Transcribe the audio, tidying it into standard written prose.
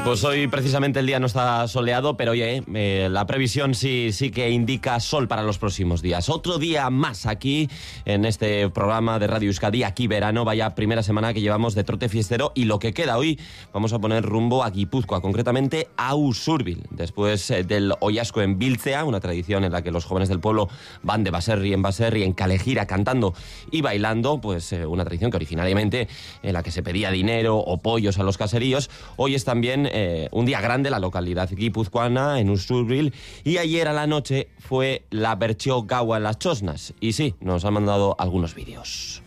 Pues hoy precisamente el día no está soleado, pero oye, la previsión sí que indica sol para los próximos días. Otro día más aquí en este programa de Radio Euskadi, aquí verano, vaya primera semana que llevamos de trote fiestero, y lo que queda hoy vamos a poner rumbo a Guipúzcoa, concretamente a Usurbil. Después del Oilasko en Biltzea, una tradición en la que los jóvenes del pueblo van de baserri en baserri, en kalejira, cantando y bailando, pues una tradición que originariamente en la que se pedía dinero o pollos a los caseríos. Hoy es también un día grande en la localidad guipuzcoana, en Usurbil, y ayer a la noche fue la Bertxio Gaua en las Chosnas. Y sí, nos han mandado algunos vídeos.